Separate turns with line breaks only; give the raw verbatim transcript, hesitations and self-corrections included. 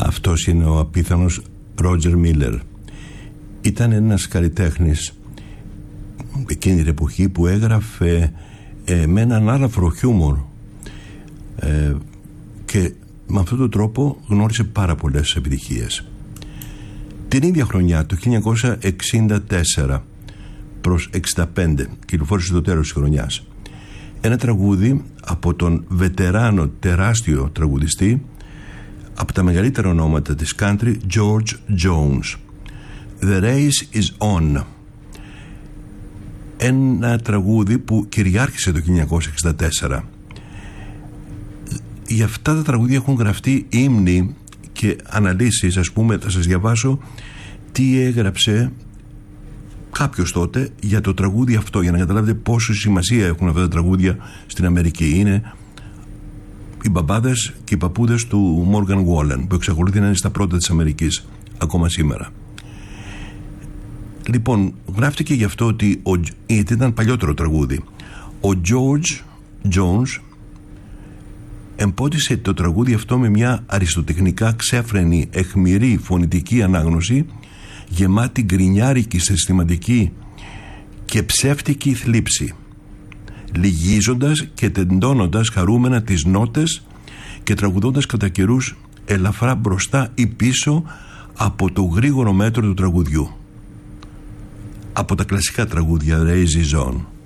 Αυτός είναι ο απίθανος Ρότζερ Μίλλερ. Ήταν ένας καλλιτέχνης εκείνη την εποχή που έγραφε ε, με έναν άραφρο χιούμορ, ε, και με αυτόν τον τρόπο γνώρισε πάρα πολλές επιτυχίες. Την ίδια χρονιά, το χίλια εννιακόσια εξήντα τέσσερα προς εξήντα πέντε, κυκλοφόρησε το τέλος της χρονιάς ένα τραγούδι από τον βετεράνο τεράστιο τραγουδιστή, από τα μεγαλύτερα ονόματα της country, George Jones. The Race is On. Ένα τραγούδι που κυριάρχησε το χίλια εννιακόσια εξήντα τέσσερα. Για αυτά τα τραγούδια έχουν γραφτεί ύμνοι και αναλύσεις. Ας πούμε, θα σας διαβάσω τι έγραψε κάποιος τότε για το τραγούδι αυτό, για να καταλάβετε πόσο σημασία έχουν αυτά τα τραγούδια στην Αμερική. Είναι οι μπαμπάδες και οι παππούδες του Morgan Wallen, που εξακολουθεί να είναι στα πρώτα της Αμερικής ακόμα σήμερα. Λοιπόν, γράφτηκε γι' αυτό ότι ο, γιατί ήταν παλιότερο τραγούδι, ο George Jones εμπότισε το τραγούδι αυτό με μια αριστοτεχνικά ξέφρενη, αιχμηρή φωνητική ανάγνωση, γεμάτη γκρινιάρικη συναισθηματική και ψεύτικη θλίψη, λυγίζοντας και τεντώνοντας χαρούμενα τις νότες και τραγουδώντας κατά καιρούς ελαφρά μπροστά ή πίσω από το γρήγορο μέτρο του τραγουδιού. Από τα κλασικά τραγούδια Race is On.